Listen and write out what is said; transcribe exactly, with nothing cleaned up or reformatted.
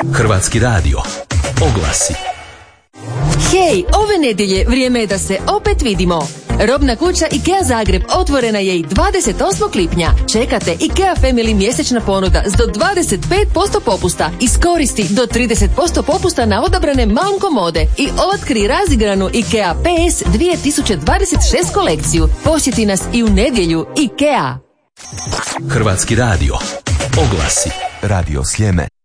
Hrvatski radio. Oglasi. Hej, ove nedjelje vrijeme je da se opet vidimo. Robna kuća IKEA Zagreb otvorena je i dvadeset osmog lipnja. Čekate IKEA Family mjesečna ponuda s do dvadeset pet posto popusta. Iskoristi do trideset posto popusta na odabrane Malm komode i otkri razigranu IKEA P S dvije tisuće dvadeset šest kolekciju. Posjeti nas i u nedjelju IKEA. Hrvatski radio. Oglasi. Radio Sljeme.